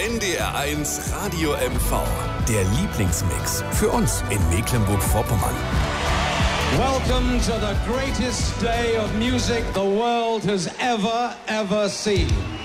NDR1 Radio MV. Der Lieblingsmix für uns in Mecklenburg-Vorpommern. Welcome to the greatest day of music the world has ever seen.